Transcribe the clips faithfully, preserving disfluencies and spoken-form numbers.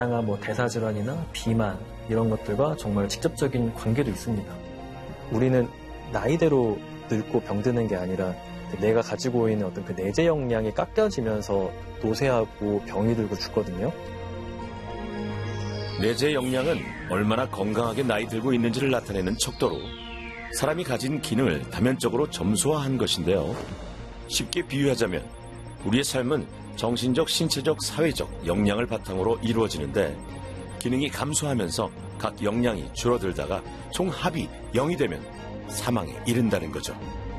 다양한 뭐 대사질환이나 비만 이런 것들과 정말 직접적인 관계도 있습니다. 우리는 나이대로 늙고 병드는 게 아니라 내가 가지고 있는 어떤 그 내재 역량이 깎여지면서 노쇠하고 병이 들고 죽거든요. 내재 역량은 얼마나 건강하게 나이 들고 있는지를 나타내는 척도로 사람이 가진 기능을 다면적으로 점수화한 것인데요. 쉽게 비유하자면 우리의 삶은 정신적, 신체적, 사회적 역량을 바탕으로 이루어지는데 기능이 감소하면서 각 역량이 줄어들다가 총 합이 영이 되면 사망에 이른다는 거죠.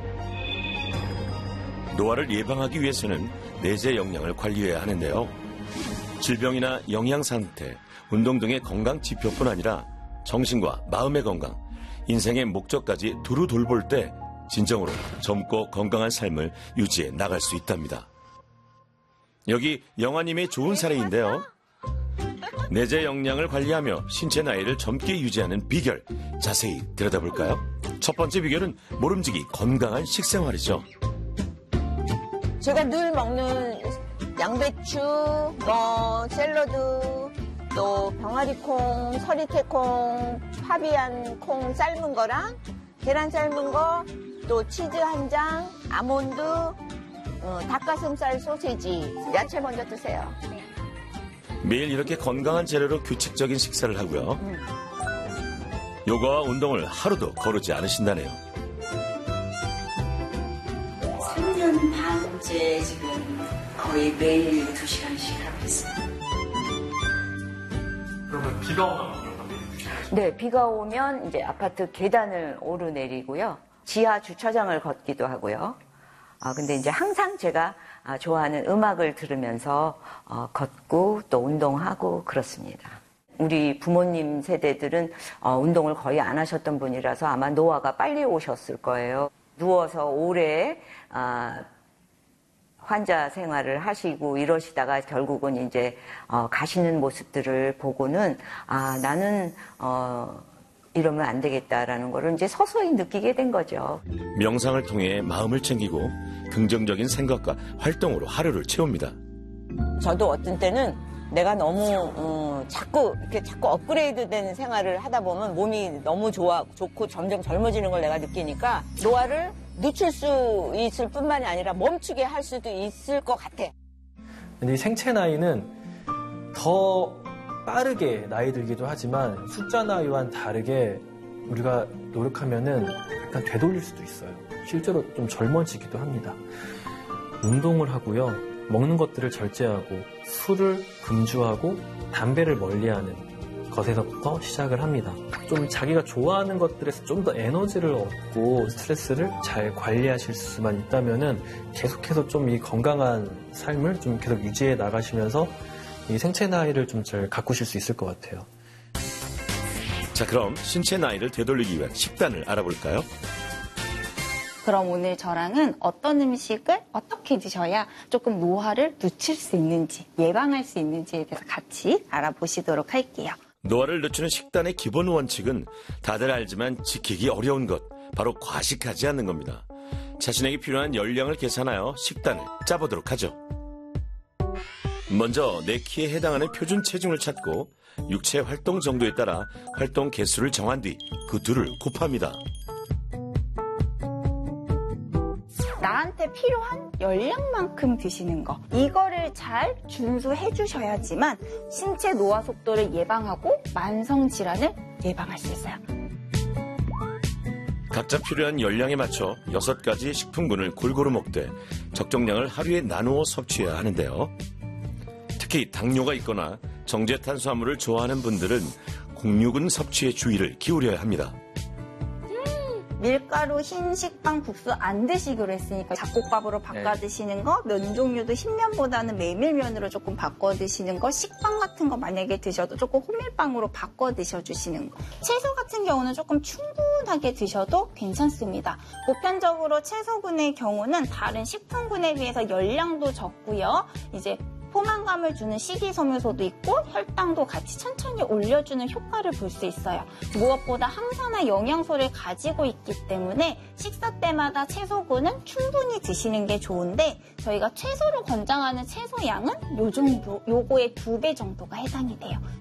노화를 예방하기 위해서는 내재 역량을 관리해야 하는데요. 질병이나 영양 상태, 운동 등의 건강 지표뿐 아니라 정신과 마음의 건강, 인생의 목적까지 두루 돌볼 때 진정으로 젊고 건강한 삶을 유지해 나갈 수 있답니다. 여기 영아님의 좋은 사례인데요. 내재 역량을 관리하며 신체 나이를 젊게 유지하는 비결 자세히 들여다볼까요? 첫 번째 비결은 모름지기 건강한 식생활이죠. 제가 늘 먹는 양배추, 뭐 샐러드, 또 병아리콩, 서리태콩, 파비안 콩 삶은 거랑 계란 삶은 거, 또 치즈 한 장, 아몬드, 어, 닭가슴살 소세지, 야채 먼저 드세요. 매일 이렇게 건강한 재료로 규칙적인 식사를 하고요. 음. 요가와 운동을 하루도 거르지 않으신다네요. 삼 년 반째 지금 거의 매일 두 시간씩 하고 있어요. 그러면 비가 오면 네, 비가 오면 이제 아파트 계단을 오르내리고요. 지하 주차장을 걷기도 하고요. 아, 근데 이제 항상 제가 좋아하는 음악을 들으면서 어, 걷고 또 운동하고 그렇습니다. 우리 부모님 세대들은 어, 운동을 거의 안 하셨던 분이라서 아마 노화가 빨리 오셨을 거예요. 누워서 오래 아, 환자 생활을 하시고 이러시다가 결국은 이제 어, 가시는 모습들을 보고는 아 나는 어, 이러면 안 되겠다라는 거를 이제 서서히 느끼게 된 거죠. 명상을 통해 마음을 챙기고 긍정적인 생각과 활동으로 하루를 채웁니다. 저도 어떤 때는 내가 너무 어, 자꾸 이렇게 자꾸 업그레이드되는 생활을 하다 보면 몸이 너무 좋아 좋고 점점 젊어지는 걸 내가 느끼니까 노화를 늦출 수 있을 뿐만이 아니라 멈추게 할 수도 있을 것 같아. 근데 이 생체 나이는 더 빠르게 나이 들기도 하지만 숫자 나이와는 다르게 우리가 노력하면은 약간 되돌릴 수도 있어요. 실제로 좀 젊어지기도 합니다. 운동을 하고요. 먹는 것들을 절제하고 술을 금주하고 담배를 멀리하는 것에서부터 시작을 합니다. 좀 자기가 좋아하는 것들에서 좀 더 에너지를 얻고 스트레스를 잘 관리하실 수만 있다면은 계속해서 좀 이 건강한 삶을 좀 계속 유지해 나가시면서 이 생체 나이를 좀 잘 가꾸실 수 있을 것 같아요. 자, 그럼 신체 나이를 되돌리기 위한 식단을 알아볼까요? 그럼 오늘 저랑은 어떤 음식을 어떻게 드셔야 조금 노화를 늦출 수 있는지, 예방할 수 있는지에 대해서 같이 알아보시도록 할게요. 노화를 늦추는 식단의 기본 원칙은 다들 알지만 지키기 어려운 것, 바로 과식하지 않는 겁니다. 자신에게 필요한 열량을 계산하여 식단을 짜보도록 하죠. 먼저 내 키에 해당하는 표준 체중을 찾고 육체 활동 정도에 따라 활동 개수를 정한 뒤 그 둘을 곱합니다. 나한테 필요한 열량만큼 드시는 거, 이거를 잘 준수해 주셔야지만 신체 노화 속도를 예방하고 만성질환을 예방할 수 있어요. 각자 필요한 열량에 맞춰 여섯 가지 식품군을 골고루 먹되 적정량을 하루에 나누어 섭취해야 하는데요. 특히 당뇨가 있거나 정제 탄수화물을 좋아하는 분들은 공유근 섭취에 주의를 기울여야 합니다. 밀가루, 흰 식빵, 국수 안 드시기로 했으니까 잡곡밥으로 바꿔 드시는 거, 면 종류도 흰면보다는 메밀면으로 조금 바꿔 드시는 거, 식빵 같은 거 만약에 드셔도 조금 호밀빵으로 바꿔 드셔주시는 거. 채소 같은 경우는 조금 충분하게 드셔도 괜찮습니다. 보편적으로 채소군의 경우는 다른 식품군에 비해서 열량도 적고요. 이제 포만감을 주는 식이섬유소도 있고 혈당도 같이 천천히 올려주는 효과를 볼 수 있어요. 무엇보다 항산화 영양소를 가지고 있기 때문에 식사 때마다 채소군은 충분히 드시는 게 좋은데 저희가 최소로 권장하는 채소 양은 요 정도, 요거의 두 배 정도가 해당이 돼요.